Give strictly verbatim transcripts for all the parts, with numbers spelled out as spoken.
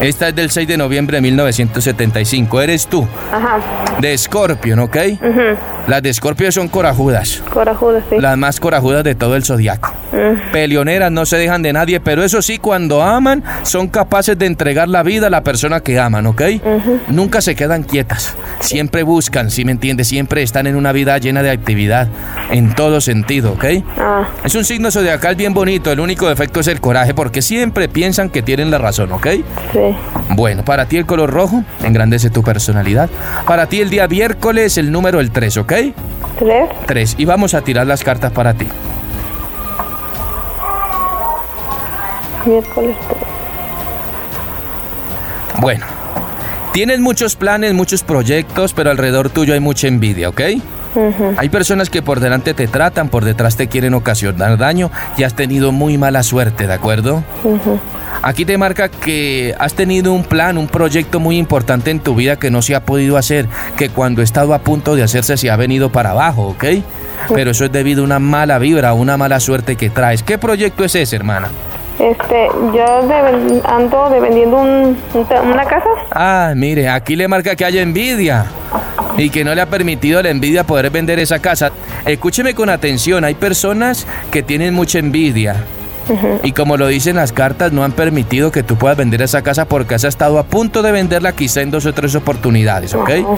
Esta es del seis de noviembre de mil novecientos setenta y cinco. ¿Eres tú? Ajá. De Scorpion, ¿ok? Uh-huh. Las de Scorpio son corajudas. Corajudas, sí. Las más corajudas de todo el zodiaco. Uh. Peleoneras, no se dejan de nadie, pero eso sí, cuando aman, son capaces de entregar la vida a la persona que aman, ¿ok? Uh-huh. Nunca se quedan quietas. Siempre buscan, ¿sí me entiendes? Siempre están en una vida llena de actividad, en todo sentido, ¿ok? Ah. Es un signo zodiacal bien bonito, el único defecto es el coraje, porque siempre piensan que tienen la razón, ¿ok? Sí. Bueno, para ti el color rojo engrandece tu personalidad. Para ti el día miércoles el número el tres, ¿ok? ¿Tres? tres. Y vamos a tirar las cartas para ti. Miércoles tres. Bueno, tienes muchos planes, muchos proyectos, pero alrededor tuyo hay mucha envidia, ¿ok? Uh-huh. Hay personas que por delante te tratan, por detrás te quieren ocasionar daño y has tenido muy mala suerte, ¿de acuerdo? Uh-huh. Aquí te marca que has tenido un plan, un proyecto muy importante en tu vida que no se ha podido hacer, que cuando ha estado a punto de hacerse se ha venido para abajo, ¿ok? Pero eso es debido a una mala vibra, una mala suerte que traes. ¿Qué proyecto es ese, hermana? Este, yo de, ando de vendiendo un, una casa. Ah, mire, aquí le marca que hay envidia y que no le ha permitido la envidia poder vender esa casa. Escúcheme con atención, hay personas que tienen mucha envidia. Uh-huh. Y como lo dicen las cartas, no han permitido que tú puedas vender esa casa porque has estado a punto de venderla quizá en dos o tres oportunidades, ¿ok? Uh-huh.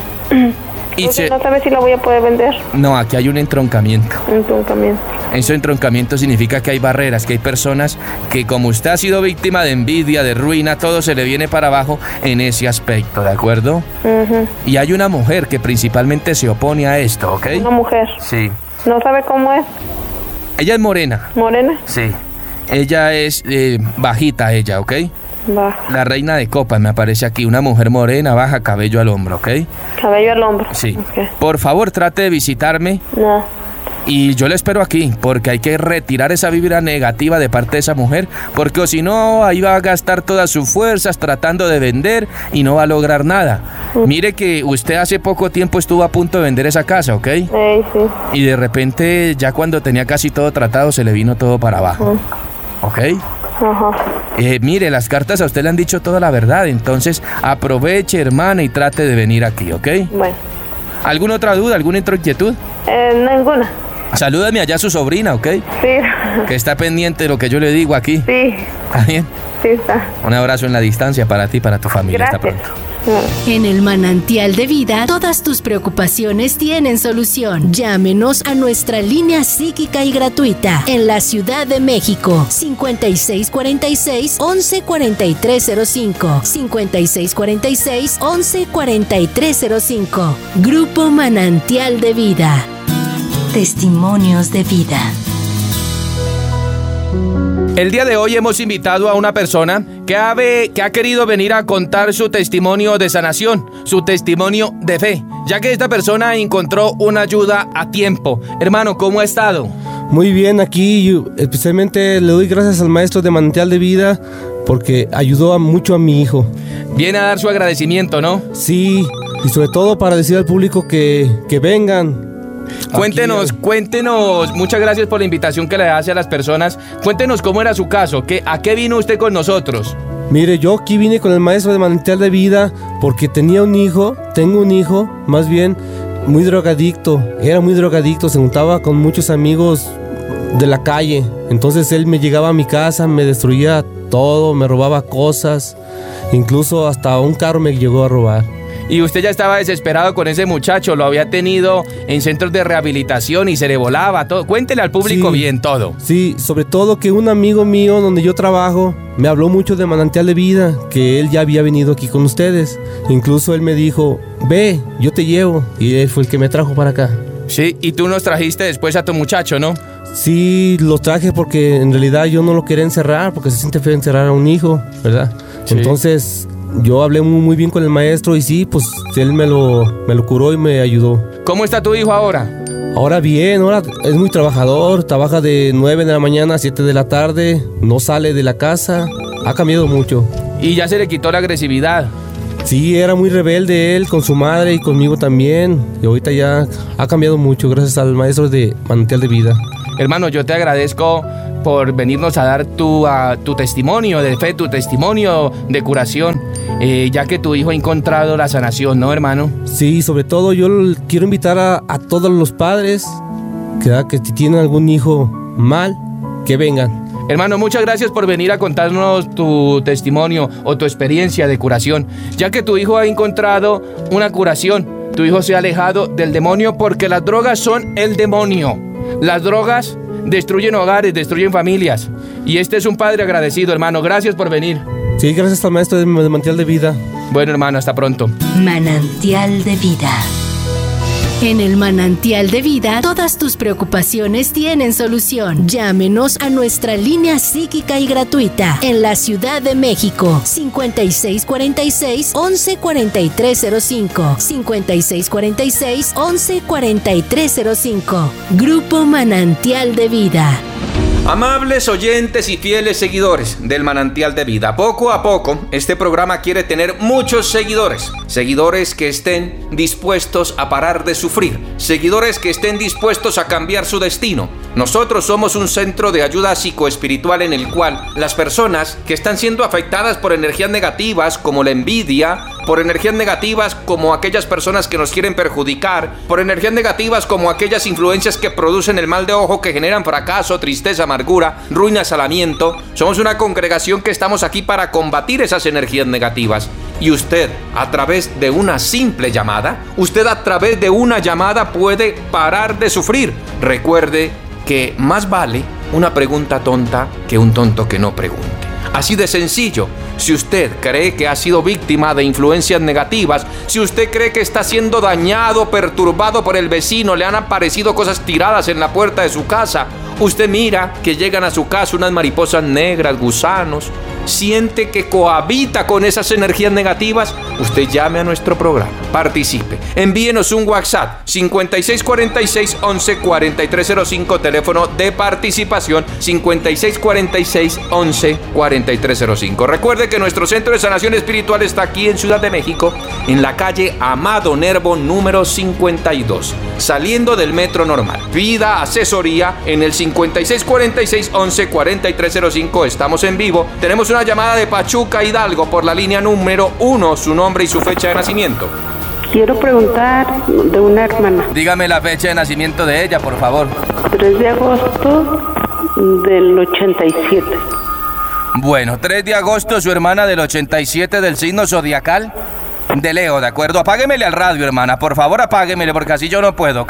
Y se... ¿No sabes si la voy a poder vender? No, aquí hay un entroncamiento. Entroncamiento. Eso entroncamiento significa que hay barreras, que hay personas que como usted ha sido víctima de envidia, de ruina, todo se le viene para abajo en ese aspecto, ¿de acuerdo? Uh-huh. Y hay una mujer que principalmente se opone a esto, ¿ok? Una mujer. Sí. ¿No sabe cómo es? Ella es morena. ¿Morena? Sí. Ella es eh, bajita, ella, ¿ok? Baja. La reina de copas me aparece aquí, una mujer morena, baja, cabello al hombro, ¿ok? Cabello al hombro. Sí. Okay. Por favor, trate de visitarme. No. Y yo le espero aquí, porque hay que retirar esa vibra negativa de parte de esa mujer, porque o si no, ahí va a gastar todas sus fuerzas tratando de vender y no va a lograr nada. Mm. Mire que usted hace poco tiempo estuvo a punto de vender esa casa, ¿ok? Sí, sí. Y de repente, ya cuando tenía casi todo tratado, se le vino todo para abajo. Mm. ¿Ok? Ajá. Eh, mire, las cartas a usted le han dicho toda la verdad, entonces aproveche, hermana, y trate de venir aquí, ¿ok? Bueno. ¿Alguna otra duda, alguna otra inquietud? Eh, ninguna. Salúdame allá a su sobrina, ¿ok? Sí. Que está pendiente de lo que yo le digo aquí. Sí. ¿Está bien? Sí, está. Un abrazo en la distancia para ti y para tu familia. Gracias. Hasta pronto. En el Manantial de Vida, todas tus preocupaciones tienen solución. Llámenos a nuestra línea psíquica y gratuita en la Ciudad de México. cincuenta y seis cuarenta y seis, once cuarenta y tres cero cinco. cincuenta y seis cuarenta y seis, once cuarenta y tres cero cinco. Grupo Manantial de Vida. Testimonios de vida. El día de hoy hemos invitado a una persona que ha, ve, que ha querido venir a contar su testimonio de sanación, su testimonio de fe, ya que esta persona encontró una ayuda a tiempo. Hermano, ¿cómo ha estado? Muy bien, aquí yo especialmente le doy gracias al maestro de Manantial de Vida porque ayudó a mucho a mi hijo. Viene a dar su agradecimiento, ¿no? Sí, y sobre todo para decir al público que, que vengan. Cuéntenos, Aquí, cuéntenos, muchas gracias por la invitación que le hace a las personas. Cuéntenos cómo era su caso, ¿qué, ¿a qué vino usted con nosotros? Mire, yo aquí vine con el maestro de Manantial de Vida porque tenía un hijo, tengo un hijo, más bien, muy drogadicto. Era muy drogadicto, se juntaba con muchos amigos de la calle. Entonces él me llegaba a mi casa, me destruía todo, me robaba cosas. Incluso hasta un carro me llegó a robar. Y usted ya estaba desesperado con ese muchacho, lo había tenido en centros de rehabilitación y se le volaba todo. Cuéntele al público Sí, bien todo. Sí, sobre todo que un amigo mío donde yo trabajo me habló mucho de Manantial de Vida, que él ya había venido aquí con ustedes. Incluso él me dijo, ve, yo te llevo. Y él fue el que me trajo para acá. Sí, y tú nos trajiste después a tu muchacho, ¿no? Sí, lo traje porque en realidad yo no lo quería encerrar, porque se siente feo encerrar a un hijo, ¿verdad? Sí. Entonces yo hablé muy, muy bien con el maestro y sí, pues él me lo, me lo curó y me ayudó. ¿Cómo está tu hijo ahora? Ahora bien, ahora es muy trabajador, trabaja de nueve de la mañana a siete de la tarde, no sale de la casa, ha cambiado mucho. Y ya se le quitó la agresividad. Sí, era muy rebelde él con su madre y conmigo también, y ahorita ya ha cambiado mucho gracias al maestro de Manantial de Vida. Hermano, yo te agradezco por venirnos a dar tu, uh, tu testimonio de fe, tu testimonio de curación. eh, ya que tu hijo ha encontrado la sanación, ¿no, hermano? Sí, sobre todo yo l- quiero invitar a, a todos los padres que, ah, que si tienen algún hijo mal, que vengan. Hermano, muchas gracias por venir a contarnos tu testimonio o tu experiencia de curación, ya que tu hijo ha encontrado una curación. Tu hijo se ha alejado del demonio porque las drogas son el demonio. Las drogas destruyen hogares, destruyen familias. Y este es un padre agradecido, hermano. Gracias por venir. Sí, gracias al maestro de Manantial de Vida. Bueno, hermano, hasta pronto. Manantial de Vida. En el Manantial de Vida, todas tus preocupaciones tienen solución. Llámenos a nuestra línea psíquica y gratuita en la Ciudad de México. cincuenta y seis cuarenta y seis, once cuarenta y tres cero cinco. cincuenta y seis cuarenta y seis, once cuarenta y tres cero cinco. Grupo Manantial de Vida. Amables oyentes y fieles seguidores del Manantial de Vida, poco a poco este programa quiere tener muchos seguidores, seguidores que estén dispuestos a parar de sufrir, seguidores que estén dispuestos a cambiar su destino. Nosotros somos un centro de ayuda psicoespiritual en el cual las personas que están siendo afectadas por energías negativas como la envidia, por energías negativas como aquellas personas que nos quieren perjudicar, por energías negativas como aquellas influencias que producen el mal de ojo, que generan fracaso, tristeza, amargura, ruina, asalamiento. Somos una congregación que estamos aquí para combatir esas energías negativas. Y usted, a través de una simple llamada, usted a través de una llamada puede parar de sufrir. Recuerde que más vale una pregunta tonta que un tonto que no pregunte. Así de sencillo. Si usted cree que ha sido víctima de influencias negativas, si usted cree que está siendo dañado, perturbado por el vecino, le han aparecido cosas tiradas en la puerta de su casa, usted mira que llegan a su casa unas mariposas negras, gusanos, siente que cohabita con esas energías negativas, usted llame a nuestro programa, participe, envíenos un WhatsApp cincuenta y seis cuarenta y seis, once cuarenta y tres cero cinco, teléfono de participación cincuenta y seis cuarenta y seis, once cuarenta y tres cero cinco. Recuerde que nuestro centro de sanación espiritual está aquí en Ciudad de México, en la calle Amado Nervo número cincuenta y dos, saliendo del metro normal. Pida asesoría en el cincuenta y seis cuarenta y seis, once cuarenta y tres cero cinco. Estamos en vivo. Tenemos una llamada de Pachuca, Hidalgo, por la línea número uno, su nombre y su fecha de nacimiento. Quiero preguntar de una hermana. Dígame la fecha de nacimiento de ella, por favor. tres de agosto del ochenta y siete. Bueno, tres de agosto, su hermana del ochenta y siete, del signo zodiacal de Leo, ¿de acuerdo? Apáguemele al radio, hermana, por favor, apáguemele, porque así yo no puedo, ¿ok?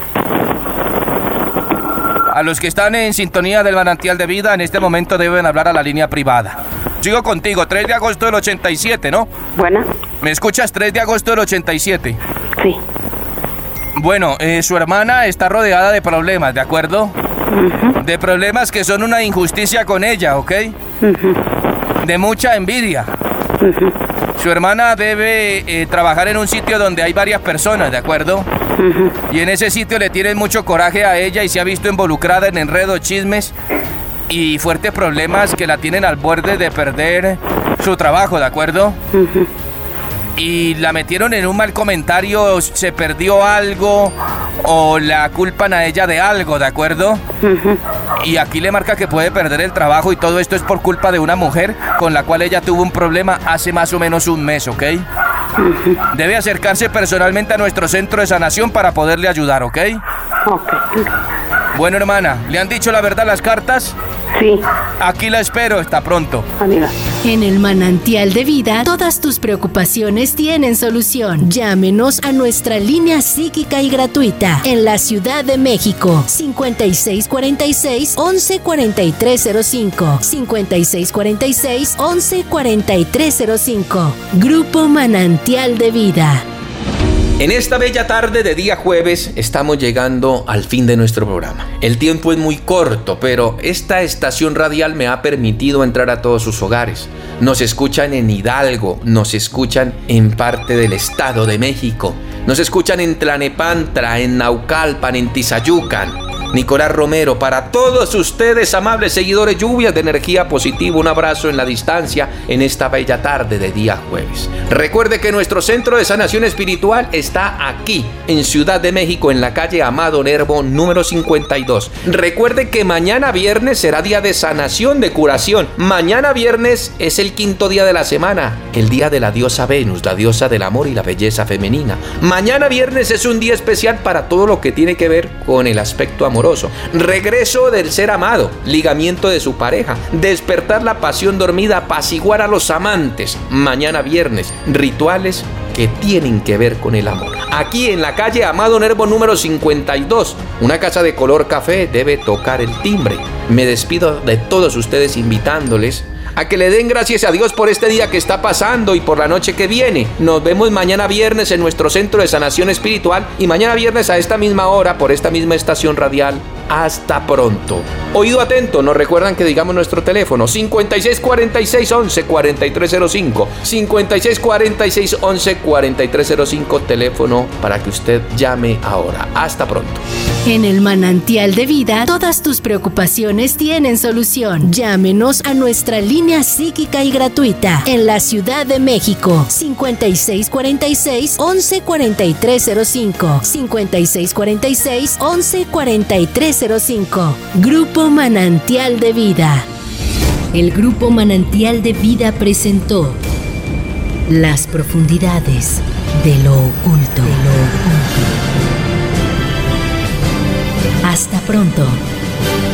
A los que están en sintonía del Manantial de Vida, en este momento deben hablar a la línea privada. Sigo contigo, tres de agosto del ochenta y siete, ¿no? Buena. ¿Me escuchas? tres de agosto del ochenta y siete. Sí. Bueno, eh, su hermana está rodeada de problemas, ¿de acuerdo? Uh-huh. De problemas que son una injusticia con ella, ¿ok? Uh-huh. De mucha envidia. Uh-huh. Su hermana debe eh, trabajar en un sitio donde hay varias personas, ¿de acuerdo? Uh-huh. Y en ese sitio le tienen mucho coraje a ella y se ha visto involucrada en enredos, chismes y fuertes problemas que la tienen al borde de perder su trabajo, ¿de acuerdo? Uh-huh. Y la metieron en un mal comentario, se perdió algo o la culpan a ella de algo, ¿de acuerdo? Uh-huh. Y aquí le marca que puede perder el trabajo y todo esto es por culpa de una mujer con la cual ella tuvo un problema hace más o menos un mes, ¿ok? Uh-huh. Debe acercarse personalmente a nuestro centro de sanación para poderle ayudar, ¿ok? Ok. Bueno, hermana, ¿le han dicho la verdad las cartas? Sí. Aquí la espero, hasta pronto. Amiga. En el Manantial de Vida, todas tus preocupaciones tienen solución. Llámenos a nuestra línea psíquica y gratuita en la Ciudad de México. cincuenta y seis cuarenta y seis, once cuarenta y tres cero cinco. cincuenta y seis cuarenta y seis, once cuarenta y tres cero cinco. Grupo Manantial de Vida. En esta bella tarde de día jueves estamos llegando al fin de nuestro programa. El tiempo es muy corto, pero esta estación radial me ha permitido entrar a todos sus hogares. Nos escuchan en Hidalgo, nos escuchan en parte del Estado de México, nos escuchan en Tlalnepantla, en Naucalpan, en Tizayucan. Nicolás Romero, para todos ustedes, amables seguidores, lluvias de energía positiva, un abrazo en la distancia en esta bella tarde de día jueves. Recuerde que nuestro centro de sanación espiritual está aquí, en Ciudad de México, en la calle Amado Nervo, número cincuenta y dos. Recuerde que mañana viernes será día de sanación, de curación. Mañana viernes es el quinto día de la semana, el día de la diosa Venus, la diosa del amor y la belleza femenina. Mañana viernes es un día especial para todo lo que tiene que ver con el aspecto amoroso. Regreso del ser amado, ligamiento de su pareja, despertar la pasión dormida, apaciguar a los amantes. Mañana viernes, rituales que tienen que ver con el amor. Aquí en la calle Amado Nervo número cincuenta y dos, una casa de color café debe tocar el timbre. Me despido de todos ustedes invitándoles a que le den gracias a Dios por este día que está pasando y por la noche que viene. Nos vemos mañana viernes en nuestro centro de sanación espiritual y mañana viernes a esta misma hora por esta misma estación radial. Hasta pronto. Oído atento, nos recuerdan que digamos nuestro teléfono cincuenta y seis cuarenta y seis once cuarenta y tres cero cinco, cincuenta y seis cuarenta y seis once cuarenta y tres cero cinco, teléfono para que usted llame ahora. Hasta pronto. En el Manantial de Vida, todas tus preocupaciones tienen solución. Llámenos a nuestra línea psíquica y gratuita en la Ciudad de México, cincuenta y seis cuarenta y seis once cuarenta y tres cero cinco, cincuenta y seis cuarenta y seis once cuarenta y tres cero cinco. Grupo Manantial de Vida. El Grupo Manantial de Vida presentó Las profundidades de lo oculto. De lo oculto. Hasta pronto.